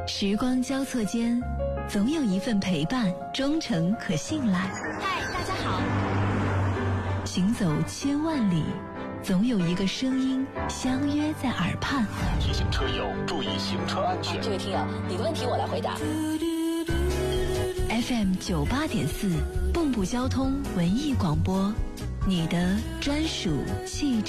时光交错间，总有一份陪伴忠诚可信赖。 嗨，大家好。 行走千万里，总有一个声音相约在耳畔。 提醒车友注意行车安全。 这位听友，你的问题我来回答。 FM 98.4，蚌埠交通文艺广播，你的专属汽车。